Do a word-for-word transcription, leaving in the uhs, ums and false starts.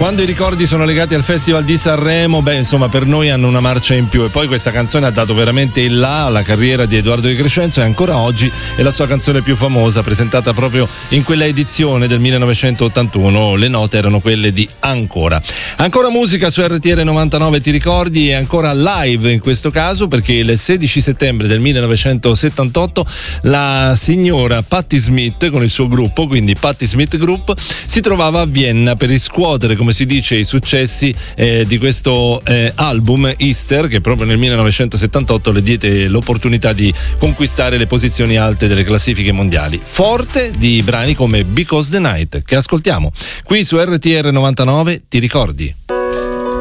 Quando i ricordi sono legati al Festival di Sanremo, beh, insomma, per noi hanno una marcia in più. E poi questa canzone ha dato veramente il là alla carriera di Edoardo Di Crescenzo e ancora oggi è la sua canzone più famosa, presentata proprio in quella edizione del millenovecentottantuno. Le note erano quelle di Ancora. Ancora musica su R T R novantanove, ti ricordi, e ancora live in questo caso, perché il sedici settembre del millenovecentosettantotto la signora Patti Smith con il suo gruppo, quindi Patti Smith Group, si trovava a Vienna per riscuotere, come si dice, i successi eh, di questo eh, album Easter, che proprio nel millenovecentosettantotto le diede l'opportunità di conquistare le posizioni alte delle classifiche mondiali, forte di brani come Because the Night, che ascoltiamo qui su R T R novantanove, ti ricordi?